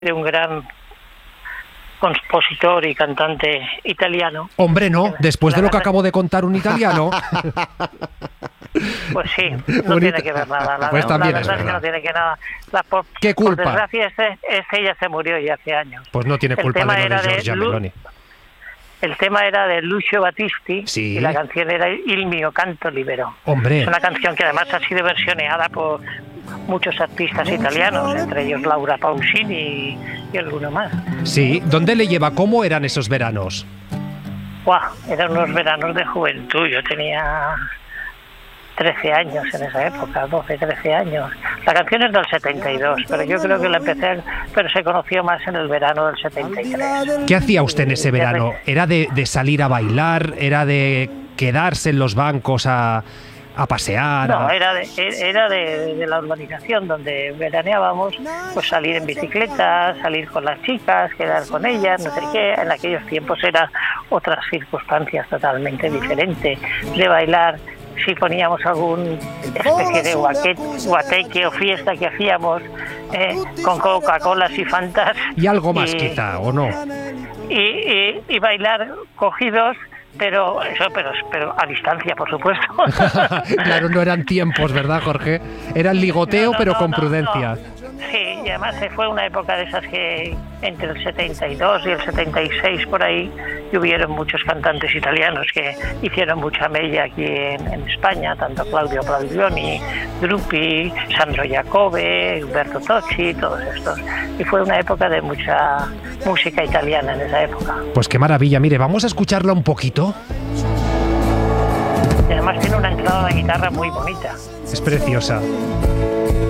de un gran compositor y cantante italiano. Hombre, no, después de lo que acabo de contar un italiano. Pues sí, no tiene que ver nada. Pues también la es verdad es que verdad. no tiene que nada. ¿Qué Por culpa? desgracia, ella se murió ya hace años. Pues no tiene El culpa tema de lo era de de Giorgia Meloni. El tema era de Lucio Battisti, Sí. y la canción era Il mio canto libero. Hombre, Es una canción que además ha sido versioneada por muchos artistas italianos, entre ellos Laura Pausini y alguno más. sí. ¿Dónde le lleva? ¿Cómo eran esos veranos? ¡Guau! Eran unos veranos de juventud. Yo tenía 13 años en esa época, 12, 13 años. La canción es del 72, pero yo creo que la empecé, pero se conoció más en el verano del 73. ¿Qué hacía usted en ese verano? ¿Era de salir a bailar? ¿Era de quedarse en los bancos a pasear? No, era de la urbanización donde veraneábamos, pues salir en bicicleta, salir con las chicas, quedar con ellas, no sé qué. En aquellos tiempos eran otras circunstancias totalmente diferentes. De bailar, si poníamos algún especie de guateque o fiesta que hacíamos con Coca-Colas y Fantas. Y algo más quizá, ¿o no? Y bailar cogidos, pero a distancia, por supuesto. Claro, no eran tiempos, ¿verdad, Jorge? Era el ligoteo, pero con prudencia. Sí, y además fue una época de esas que entre el 72 y el 76 por ahí hubieron muchos cantantes italianos que hicieron mucha mella aquí en España, tanto Claudio Baglioni, Drupi, Sandro Jacobe, Umberto Tocci, todos estos. Y fue una época de mucha música italiana en esa época. Pues qué maravilla, mire, vamos a escucharla un poquito. Y además tiene una entrada de guitarra muy bonita. Es preciosa.